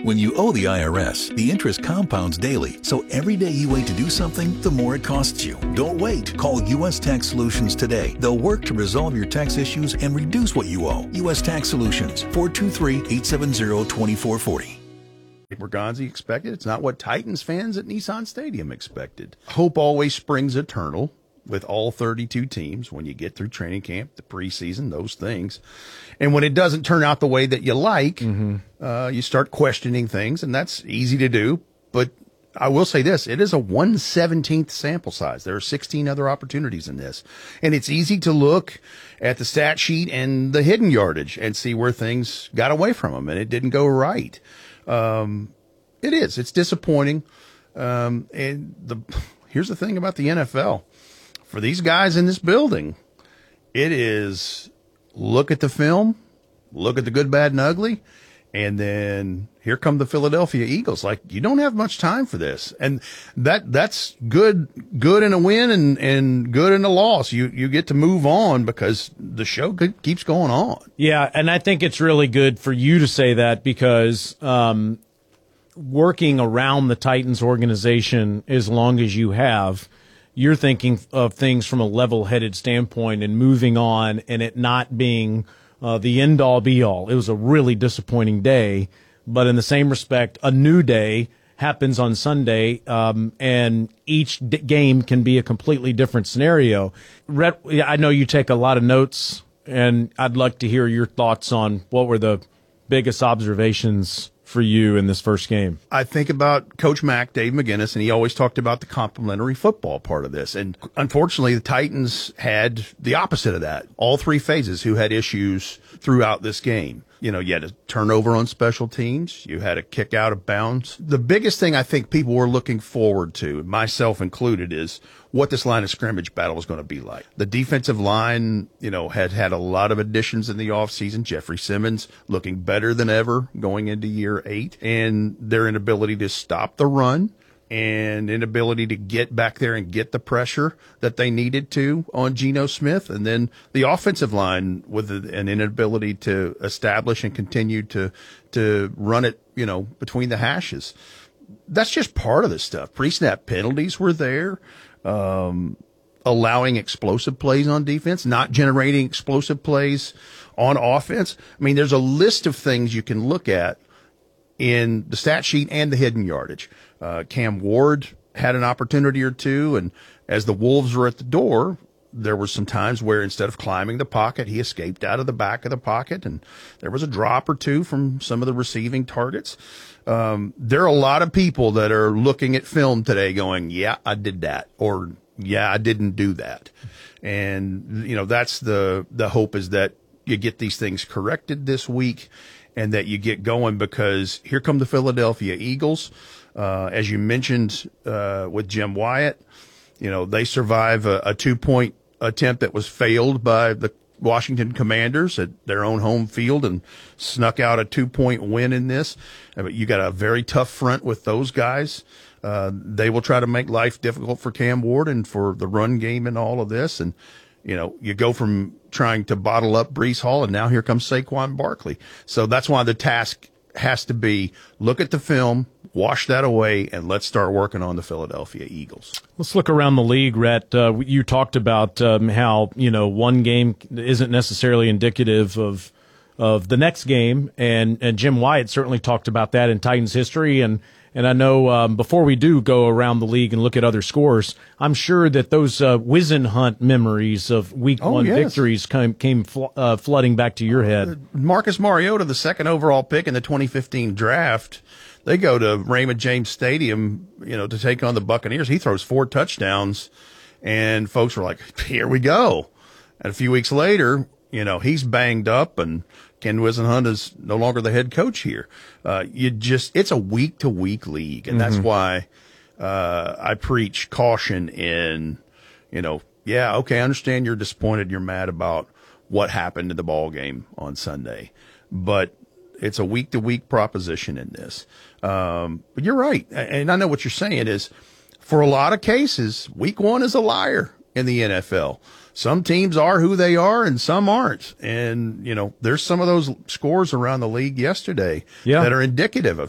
When you owe the IRS, the interest compounds daily, so every day you wait to do something, the more it costs you. Don't wait. Call U.S. Tax Solutions today. They'll work to resolve your tax issues and reduce what you owe. U.S. Tax Solutions, 423-870-2440. Bergonzi expected. It's not what Titans fans at Nissan Stadium expected. Hope always springs eternal with all 32 teams when you get through training camp, the preseason, those things. And when it doesn't turn out the way that you like, you start questioning things, and that's easy to do. But I will say this, it is a 1/17th sample size. There are 16 other opportunities in this. And it's easy to look at the stat sheet and the hidden yardage and see where things got away from them and it didn't go right. It's disappointing. Here's the thing about the NFL. For these guys in this building, it is look at the film, look at the good, bad, and ugly, and then here come the Philadelphia Eagles. Like, you don't have much time for this. And that's good in a win and good in a loss. You get to move on because the show keeps going on. Yeah, and I think it's really good for you to say that because working around the Titans organization as long as you have, you're thinking of things from a level-headed standpoint and moving on and it not being the end-all, be-all. It was a really disappointing day, but in the same respect, a new day happens on Sunday, and each game can be a completely different scenario. Rhett, I know you take a lot of notes, and I'd like to hear your thoughts on what were the biggest observations for you in this first game. I think about Coach Mack, Dave McGinnis, and he always talked about the complementary football part of this. And unfortunately, the Titans had the opposite of that. All three phases who had issues throughout this game. You had a turnover on special teams. You had a kick out of bounds. The biggest thing I think people were looking forward to, myself included, is what this line of scrimmage battle was going to be like. The defensive line, had a lot of additions in the offseason. Jeffrey Simmons looking better than ever going into year 8. And their inability to stop the run and inability to get back there and get the pressure that they needed to on Geno Smith. And then the offensive line with an inability to establish and continue to run it, between the hashes. That's just part of this stuff. Pre-snap penalties were there. Allowing explosive plays on defense, not generating explosive plays on offense. I mean, there's a list of things you can look at in the stat sheet and the hidden yardage. Cam Ward had an opportunity or two, and as the Wolves were at the door, there were some times where instead of climbing the pocket, he escaped out of the back of the pocket, and there was a drop or two from some of the receiving targets. There are a lot of people that are looking at film today going, yeah, I did that, or yeah, I didn't do that. And, that's the hope, is that you get these things corrected this week and that you get going, because here come the Philadelphia Eagles. As you mentioned, with Jim Wyatt, they survive a 2-point attempt that was failed by the Washington Commanders at their own home field and snuck out a 2-point win in this. But you got a very tough front with those guys. They will try to make life difficult for Cam Ward and for the run game and all of this. And, you go from trying to bottle up Breece Hall, and now here comes Saquon Barkley. So that's why the task has to be look at the film, wash that away, and let's start working on the Philadelphia Eagles. Let's look around the league, Rhett. You talked about how, one game isn't necessarily indicative of the next game, and Jim Wyatt certainly talked about that in Titans history. And I know before we do go around the league and look at other scores, I'm sure that those Whisenhunt memories of Week 1 victories came flooding back to your head. Marcus Mariota, the second overall pick in the 2015 draft, they go to Raymond James Stadium, to take on the Buccaneers. He throws 4 touchdowns, and folks were like, here we go. And a few weeks later, he's banged up, and Ken Whisenhunt is no longer the head coach here. It's a week-to-week league, and that's why I preach caution in, I understand you're disappointed, you're mad about what happened in the ball game on Sunday, but it's a week-to-week proposition in this. But you're right, and I know what you're saying is, for a lot of cases, Week 1 is a liar in the NFL. Some teams are who they are and some aren't. And, there's some of those scores around the league yesterday that are indicative